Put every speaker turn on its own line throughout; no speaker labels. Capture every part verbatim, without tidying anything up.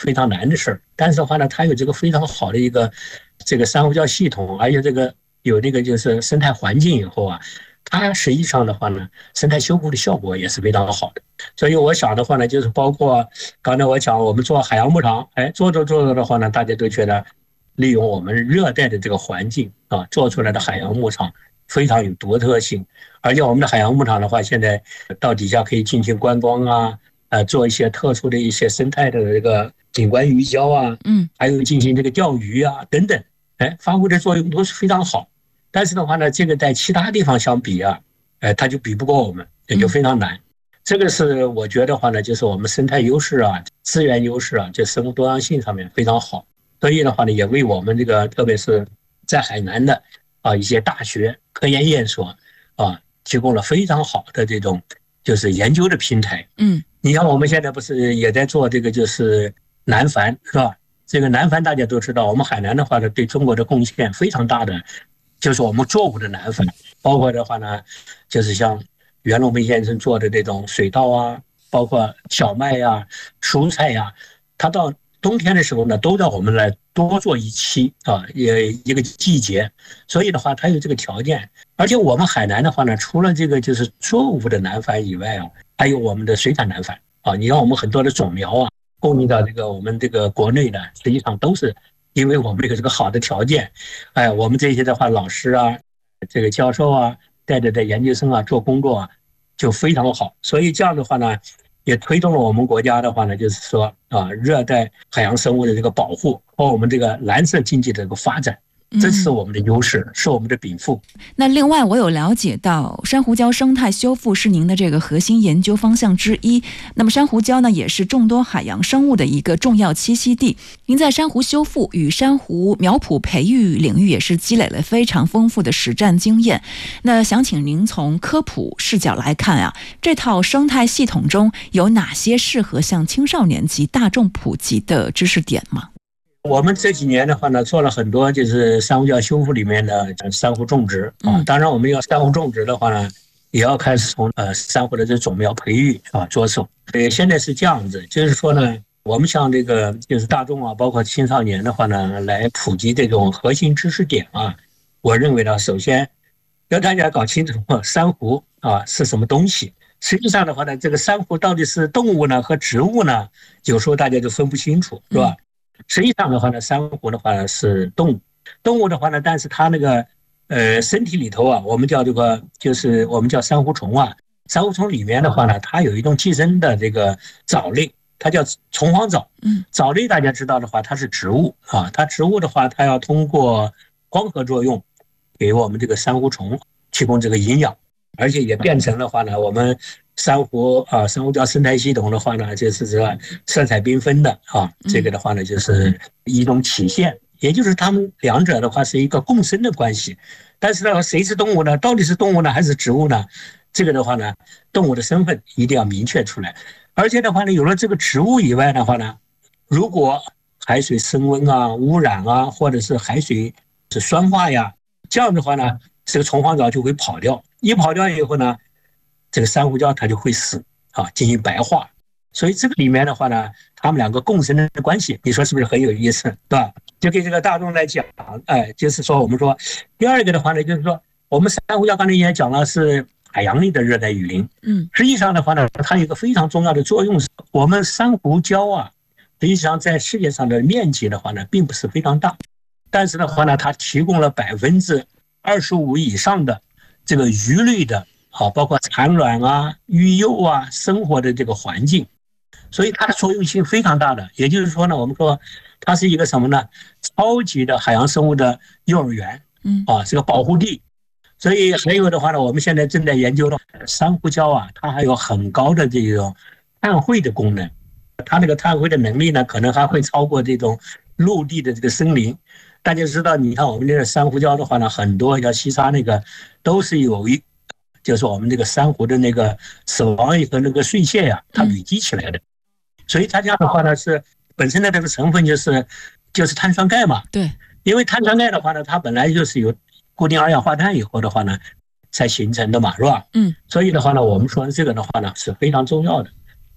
非常难的事儿。但是的话呢，它有这个非常好的一个这个珊瑚礁系统，而且这个有那个就是生态环境以后啊，它实际上的话呢，生态修复的效果也是非常好的。所以我想的话呢，就是包括刚才我讲我们做海洋牧场，哎，做着做着的话呢，大家都觉得利用我们热带的这个环境啊，做出来的海洋牧场非常有独特性。而且我们的海洋牧场的话，现在到底下可以进行观光啊，呃，做一些特殊的一些生态的这个景观鱼礁啊，
嗯，
还有进行这个钓鱼啊等等，哎，发挥的作用都是非常好。但是的话呢，这个在其他地方相比啊，呃，它就比不过我们，也就非常难。这个是我觉得话呢，就是我们生态优势啊、资源优势啊，就生物多样性上面非常好。所以的话呢，也为我们这个特别是在海南的啊一些大学、科研院所啊提供了非常好的这种就是研究的平台。
嗯，
你看我们现在不是也在做这个就是南帆是吧？这个南帆大家都知道，我们海南的话呢，对中国的贡献非常大的，就是我们作物的南帆，包括的话呢，就是像袁隆平先生做的这种水稻啊，包括小麦呀、蔬菜呀，它到冬天的时候呢，都让我们来多做一期啊，也一个季节。所以的话，它有这个条件。而且我们海南的话呢，除了这个就是作物的南帆以外啊，还有我们的水产南帆啊。你看我们很多的种苗啊，供应到这个我们这个国内呢，实际上都是因为我们有这个好的条件。哎，我们这些的话，老师啊，这个教授啊，带着的研究生啊，做工作啊，就非常好。所以这样的话呢，也推动了我们国家的话呢，就是说啊，热带海洋生物的这个保护和我们这个蓝色经济的这个发展，这是我们的优势，是我们的禀赋。
那另外，我有了解到，珊瑚礁生态修复是您的这个核心研究方向之一。那么，珊瑚礁呢，也是众多海洋生物的一个重要栖息地。您在珊瑚修复与珊瑚苗圃培育领域也是积累了非常丰富的实战经验。那想请您从科普视角来看啊，这套生态系统中有哪些适合向青少年及大众普及的知识点吗？
我们这几年的话呢，做了很多就是珊瑚礁修复里面的珊瑚种植啊。当然，我们要珊瑚种植的话呢，也要开始从呃珊瑚的这种苗培育啊着手。呃，现在是这样子，就是说呢，我们像这个就是大众啊，包括青少年的话呢，来普及这种核心知识点啊。我认为呢，首先要大家搞清楚珊瑚啊是什么东西。实际上的话呢，这个珊瑚到底是动物呢和植物呢，有时候大家就分不清楚，是吧？实际上的话呢，珊瑚的话呢是动物，动物的话呢，但是它那个呃身体里头啊，我们叫这个就是我们叫珊瑚虫啊，珊瑚虫里面的话呢，它有一种寄生的这个藻类，它叫虫黄藻。嗯，藻类大家知道的话，它是植物啊，它植物的话，它要通过光合作用给我们这个珊瑚虫提供这个营养，而且也变成的话呢，我们珊瑚啊，珊瑚礁生态系统的话呢，就是这色彩缤纷的啊，这个的话呢，就是一种体现，也就是它们两者的话是一个共生的关系。但是呢，谁是动物呢？到底是动物呢，还是植物呢？这个的话呢，动物的身份一定要明确出来。而且的话呢，有了这个植物以外的话呢，如果海水升温啊、污染啊，或者是海水是酸化呀，这样的话呢，这个虫黄藻就会跑掉。一跑掉以后呢，这个珊瑚礁它就会死啊，进行白化。所以这个里面的话呢，他们两个共生的关系，你说是不是很有意思，对吧？就给这个大众来讲，哎，就是说我们说第二个的话呢，就是说我们珊瑚礁刚才也讲了是海洋里的热带雨林，嗯，实际上的话呢，它有一个非常重要的作用是，我们珊瑚礁啊，实际上在世界上的面积的话呢，并不是非常大，但是的话呢，它提供了百分之二十五以上的这个鱼类的啊，包括产卵啊、育幼啊生活的这个环境，所以它的作用性非常大的。也就是说呢，我们说它是一个什么呢？超级的海洋生物的幼儿园，嗯啊，是个保护地。所以还有的话呢，我们现在正在研究的珊瑚礁啊，它还有很高的这种碳汇的功能，它那个碳汇的能力呢，可能还会超过这种陆地的这个森林。大家知道，你看我们这个珊瑚礁的话呢，很多像西沙那个都是有一，就是我们这个珊瑚的那个死亡和那个碎屑呀、啊，它累积起来的。所以它这样的话呢，是本身的这个成分就是就是碳酸钙嘛。对，因为碳酸钙的话呢，它本来就是有固定二氧化碳以后的话呢，才形成的嘛，是吧？嗯。所以的话呢，我们说这个的话呢是非常重要的。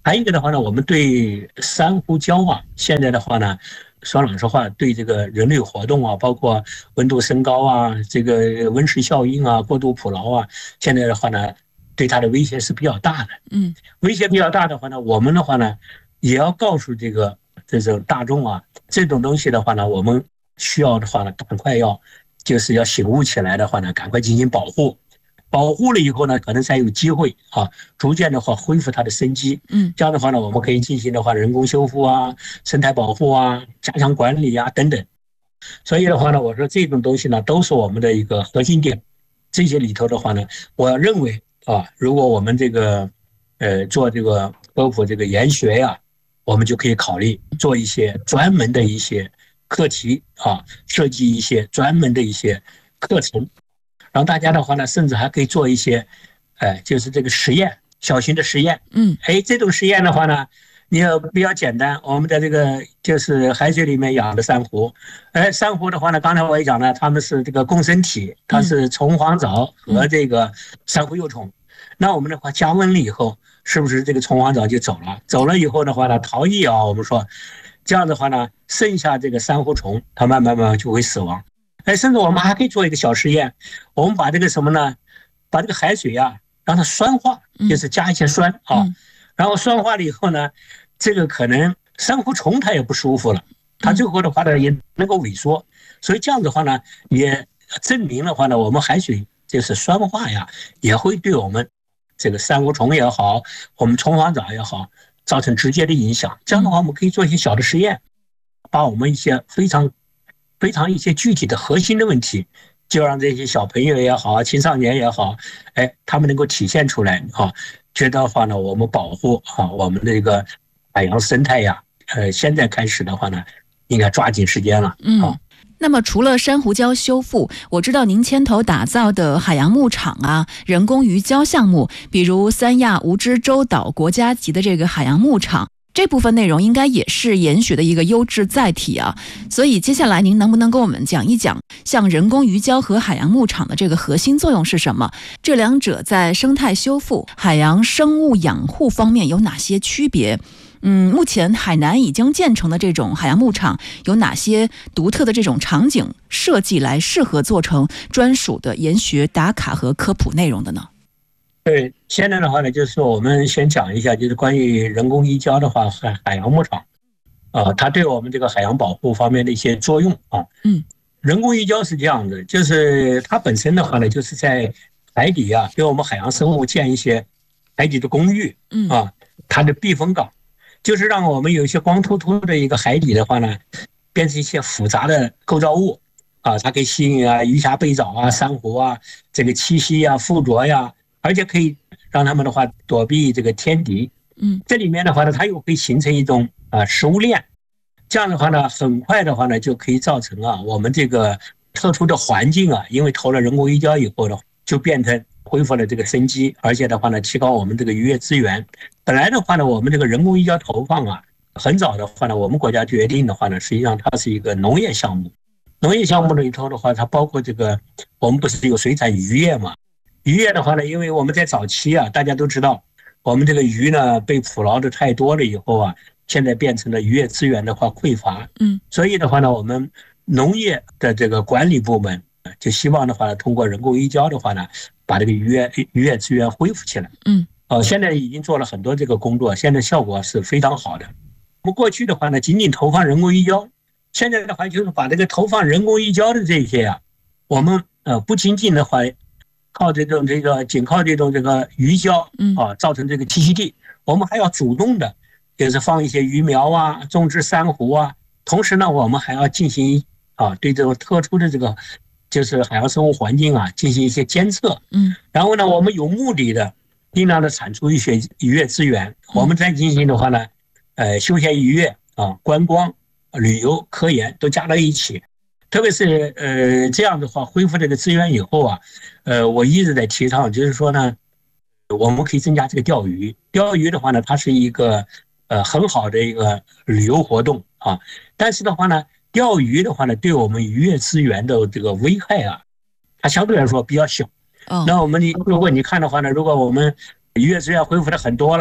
还有一个的话呢，我们对珊瑚礁啊，现在的话呢，说老实话，对这个人类活动啊，包括温度升高啊，这个温室效应啊，过度捕捞啊，现在的话呢，对它的威胁是比较大的。
嗯，
威胁比较大的话呢，我们的话呢，也要告诉这个这种大众啊，这种东西的话呢，我们需要的话呢，赶快要就是要醒悟起来的话呢，赶快进行保护。保护了以后呢，可能才有机会啊，逐渐的话恢复它的生机。
嗯，
这样的话呢，我们可以进行的话人工修复啊、生态保护啊、加强管理啊等等。所以的话呢，我说这种东西呢，都是我们的一个核心点。这些里头的话呢，我认为啊，如果我们这个呃做这个科普这个研学呀、啊，我们就可以考虑做一些专门的一些课题啊，设计一些专门的一些课程。然后大家的话呢，甚至还可以做一些，哎，就是这个实验，小型的实验。
嗯，
哎，这种实验的话呢，你要比较简单。我们在这个就是海水里面养的珊瑚，哎，珊瑚的话呢，刚才我也讲了，它们是这个共生体，它是虫黄藻和这个珊瑚幼虫。那我们的话加温了以后，是不是这个虫黄藻就走了？走了以后的话呢，逃逸啊，我们说这样的话呢，剩下这个珊瑚虫，它慢慢慢慢就会死亡。哎，甚至我们还可以做一个小实验，我们把这个什么呢？把这个海水啊，让它酸化，就是加一些酸啊，然后酸化了以后呢，这个可能珊瑚虫它也不舒服了，它最后的话呢也能够萎缩，所以这样的话呢，也证明的话呢，我们海水就是酸化呀，也会对我们这个珊瑚虫也好，我们虫黄藻也好，造成直接的影响。这样的话，我们可以做一些小的实验，把我们一些非常。非常一些具体的核心的问题，就让这些小朋友也好，青少年也好，哎，他们能够体现出来啊。觉得的话呢，我们保护啊我们的这个海洋生态呀，呃，现在开始的话呢，应该抓紧时间了。
嗯。那么除了珊瑚礁修复，我知道您牵头打造的海洋牧场啊、人工鱼礁项目，比如三亚蜈支洲岛国家级的这个海洋牧场。这部分内容应该也是研学的一个优质载体啊，所以接下来您能不能跟我们讲一讲，像人工鱼礁和海洋牧场的这个核心作用是什么？这两者在生态修复、海洋生物养护方面有哪些区别？嗯，目前海南已经建成的这种海洋牧场有哪些独特的这种场景设计来适合做成专属的研学打卡和科普内容的呢？
对，现在的话呢，就是说我们先讲一下，就是关于人工鱼礁的话，海海洋牧场，啊，它对我们这个海洋保护方面的一些作用啊。
嗯，
人工鱼礁是这样的，就是它本身的话呢，就是在海底啊，给我们海洋生物建一些海底的公寓，
嗯
啊，它的避风港，就是让我们有一些光秃秃的一个海底的话呢，变成一些复杂的构造物，啊，它可以吸引啊鱼虾贝藻啊、珊瑚啊这个栖息啊、附着呀。而且可以让他们的话躲避这个天敌，
嗯，
这里面的话呢，它又会形成一种啊食物链，这样的话呢，很快的话呢，就可以造成啊我们这个特殊的环境啊，因为投了人工鱼礁以后呢，就变成恢复了这个生机，而且的话呢，提高我们这个渔业资源。本来的话呢，我们这个人工鱼礁投放啊，很早的话呢，我们国家决定的话呢，实际上它是一个农业项目，农业项目里头的话，它包括这个我们不是有水产渔业嘛？渔业的话呢，因为我们在早期啊，大家都知道，我们这个鱼呢被捕捞的太多了以后啊，现在变成了渔业资源的话匮乏，
嗯，
所以的话呢，我们农业的这个管理部门就希望的话呢，通过人工鱼礁的话呢，把这个渔业渔业资源恢复起来，
嗯，
哦，现在已经做了很多这个工作，现在效果是非常好的。我们过去的话呢，仅仅投放人工鱼礁，现在的话就是把这个投放人工鱼礁的这些啊，我们呃不仅仅的话。靠这种这个仅靠这种这个鱼礁啊，造成这个栖息地，我们还要主动的，就是放一些鱼苗啊，种植珊瑚啊。同时呢，我们还要进行啊，对这种特殊的这个就是海洋生物环境啊，进行一些监测。
嗯，
然后呢，我们有目的的尽量的产出一些渔业资源。我们再进行的话呢，呃，休闲渔业啊、观光、旅游、科研都加到一起。特别是呃这样的话，恢复这个资源以后啊，呃，我一直在提倡，就是说呢，我们可以增加这个钓鱼。钓鱼的话呢，它是一个呃很好的一个旅游活动啊。但是的话呢，钓鱼的话呢，对我们渔业资源的这个危害啊，它相对来说比较小。
哦，
那我们如果你看的话呢，如果我们渔业资源恢复的很多了，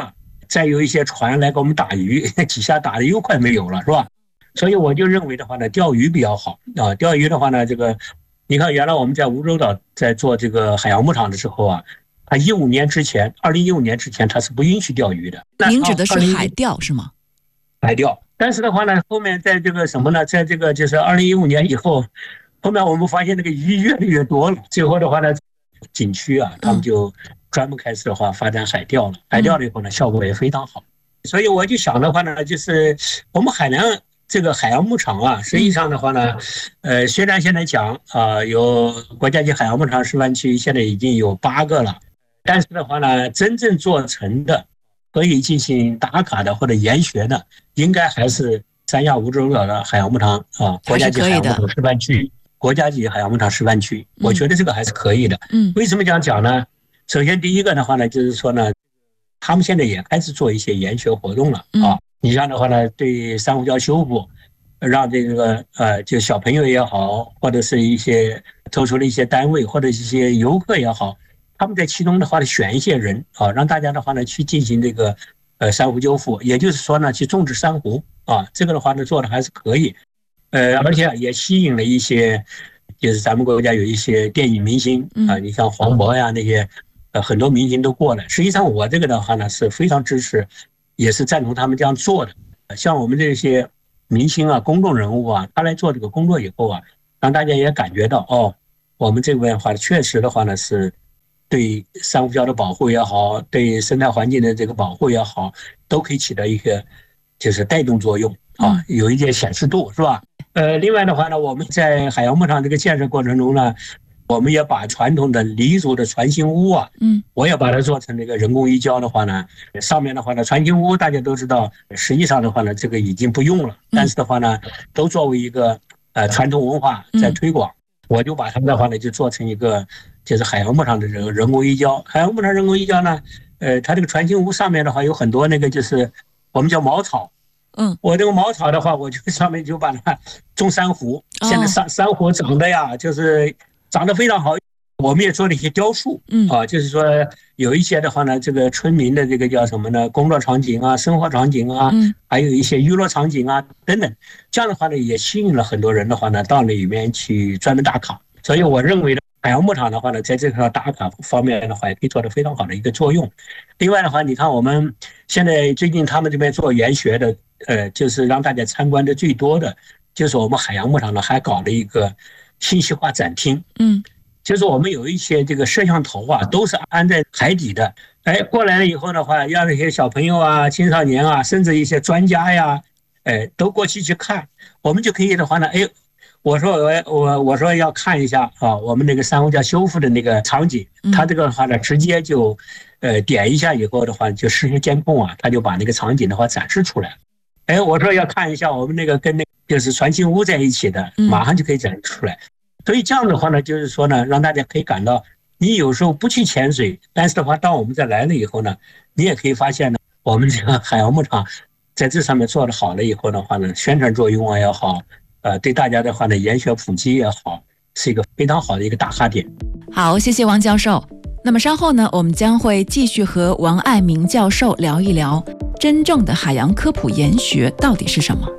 再有一些船来给我们打鱼，几下打的又快没有了，是吧？所以我就认为的话呢，钓鱼比较好啊。钓鱼的话呢，这个你看，原来我们在梧州岛在做这个海洋牧场的时候啊，它一五年之前，二零一五年之前它是不允许钓鱼的。
您指的是海钓是吗？
海钓，但是的话呢，后面在这个什么呢，在这个就是二零一五年以后，后面我们发现那个鱼越来越多了，最后的话呢，景区啊，他们就专门开始的话发展海钓了。海钓了以后呢，效果也非常好。所以我就想的话呢，就是我们海洋这个海洋牧场啊，实际上的话呢，呃，虽然现在讲啊、呃，有国家级海洋牧场示范区现在已经有八个了，但是的话呢，真正做成的可以进行打卡的或者研学的，应该还是三亚梧州岛的海洋牧场啊，国家级海洋牧场示范区，国家级海洋牧场示范区，我觉得这个还是可以的。嗯，为什么这样讲呢？首先第一个的话呢，就是说呢，他们现在也开始做一些研学活动了啊。你像的话呢，对珊瑚礁修复，让这个呃，就小朋友也好，或者是一些特殊的一些单位或者一些游客也好，他们在其中的话呢，选一些人啊，让大家的话呢去进行这个呃珊瑚修复，也就是说呢，去种植珊瑚啊，这个的话呢做的还是可以，呃，而且也吸引了一些，就是咱们国家有一些电影明星啊，你像黄渤呀那些，呃，很多明星都过来。实际上我这个的话呢是非常支持。也是赞同他们这样做的。像我们这些明星啊、公众人物啊，他来做这个工作以后啊，让大家也感觉到哦，我们这边的话确实的话呢，是对珊瑚礁的保护也好，对生态环境的这个保护也好，都可以起到一个就是带动作用啊，有一点显示度，是吧？呃，另外的话呢，我们在海洋牧场这个建设过程中呢，我们也把传统的黎族的船形屋啊，嗯，我也把它做成这个人工鱼礁的话呢，上面的话呢，船形屋大家都知道，实际上的话呢，这个已经不用了，但是的话呢，都作为一个呃传统文化在推广，我就把它们的话呢，就做成一个就是海洋牧场的这个人工鱼礁。海洋牧场人工鱼礁呢，呃，它这个船形屋上面的话有很多那个就是我们叫茅草。嗯，我这个茅草的话，我就上面就把它种珊瑚。现在珊珊瑚长得呀，就是长得非常好。我们也做了一些雕塑，嗯啊，就是说有一些的话呢，这个村民的这个叫什么呢？工作场景啊，生活场景啊，嗯，还有一些娱乐场景啊等等。这样的话呢，也吸引了很多人的话呢，到那里面去专门打卡。所以我认为呢，海洋牧场的话呢，在这个打卡方面的话，也可以做得非常好的一个作用。另外的话，你看我们现在最近他们这边做研学的。呃，就是让大家参观的最多的，就是我们海洋牧场呢还搞了一个信息化展厅，嗯，就是我们有一些这个摄像头啊，都是安在海底的，哎，过来了以后的话，让那些小朋友啊、青少年啊，甚至一些专家呀，哎，都过去去看，我们就可以的话呢，哎，我说我我我说要看一下啊，我们那个珊瑚礁修复的那个场景，他这个的话呢，直接就呃点一下以后的话，就实时监控啊，他就把那个场景的话展示出来。哎，我说要看一下我们那个跟那个就是船形屋在一起的，马上就可以展示出来。所以这样的话呢，就是说呢，让大家可以感到，你有时候不去潜水，但是的话，当我们再来了以后呢，你也可以发现呢，我们这个海洋牧场在这上面做的好了以后的话呢，宣传作用啊也好，呃，对大家的话呢，研学普及也好，是一个非常好的一个打卡点。
好，谢谢王教授。那么稍后呢，我们将会继续和王爱明教授聊一聊真正的海洋科普研学到底是什么。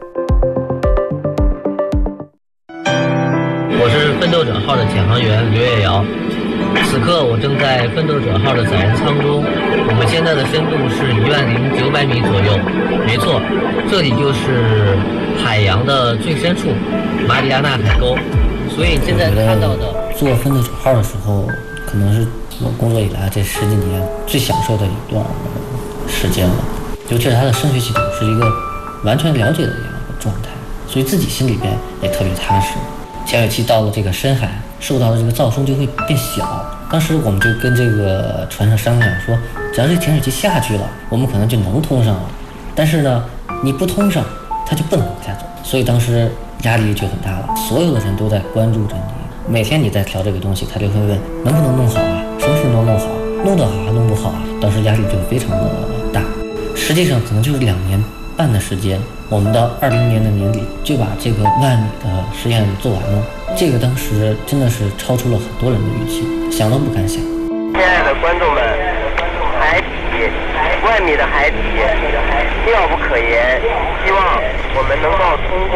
我是奋斗者号的潜航员刘月瑶，此刻我正在奋斗者号的载人舱中，我们现在的深度是一万零九百米左右，没错，这里就是海洋的最深处马里亚纳海沟。所以现在看到的
做奋斗者号的时候，可能是我工作以来这十几年最享受的一段时间了。尤其是它的声学系统是一个完全了解的这样的状态，所以自己心里边也特别踏实。潜水器到了这个深海，受到的这个噪声就会变小。当时我们就跟这个船上商量说，只要这潜水器下去了，我们可能就能通上了。但是呢，你不通上，它就不能往下走。所以当时压力就很大了，所有的人都在关注着你。每天你在调这个东西，他就会问能不能弄好啊，什么时候能弄好，弄得好还弄不好啊。当时压力就非常的大。实际上可能就是两年半的时间，我们到二零年的年底就把这个万米的实验做完了。这个当时真的是超出了很多人的预期，想都不敢想。
亲爱的观众们，海底万米的海底，妙不可言。希望我们能够通过